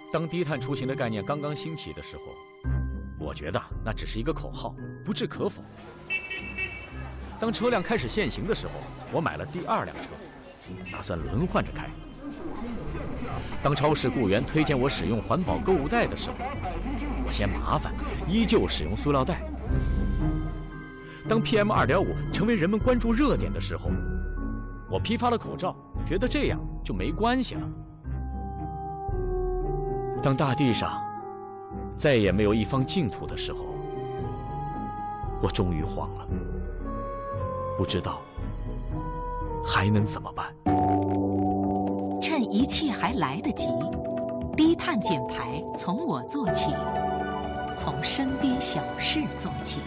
当低碳出行的概念刚刚兴起的时候，我觉得那只是一个口号，不置可否。当车辆开始限行的时候，我买了第2辆车，打算轮换着开。当超市雇员推荐我使用环保购物袋的时候，我嫌麻烦，依旧使用塑料袋。当 PM2.5 成为人们关注热点的时候，我批发了口罩，觉得这样就没关系了。当大地上再也没有一方净土的时候，我终于慌了，不知道还能怎么办。 趁一切还来得及，低碳减排从我做起，从身边小事做起。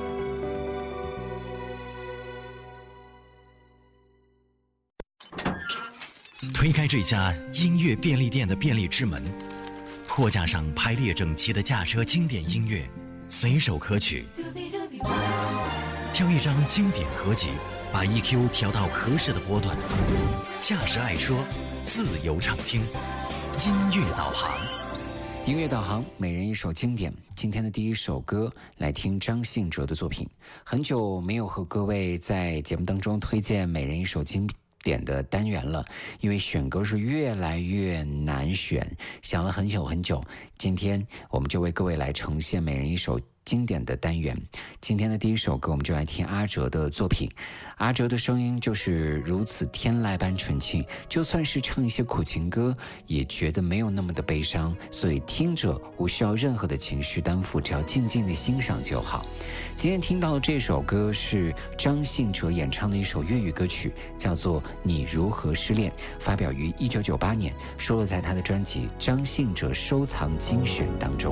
推开这家音乐便利店的便利之门，货架上排列整齐的驾车经典音乐，随手可取。挑一张经典合集，把 EQ 调到合适的波段，驾驶爱车，自由畅听，音乐导航。 音乐导航，每人一首经典。今天的第一首歌来听张信哲的作品。很久没有和各位在节目当中推荐每人一首经典的单元了，因为选歌是越来越难选，想了很久很久。今天我们就为各位来呈现每人一首经典的单元。今天的第一首歌，我们就来听阿哲的作品。阿哲的声音就是如此天籁般纯净，就算是唱一些苦情歌，也觉得没有那么的悲伤，所以听着无需要任何的情绪担负，只要静静的欣赏就好。今天听到的这首歌是张信哲演唱的一首粤语歌曲，叫做《你如何失恋》，发表于1998年，收录在他的专辑《张信哲收藏精选》当中。